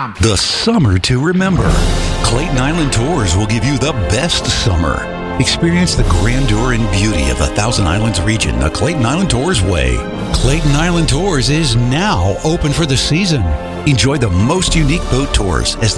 ClaytonIsland.com. The summer to remember. Clayton Island Tours will give you the best summer. Experience the grandeur and beauty of the Thousand Islands region the Clayton Island Tours way. Clayton Island Tours is now open for the season. Enjoy the most unique boat tours as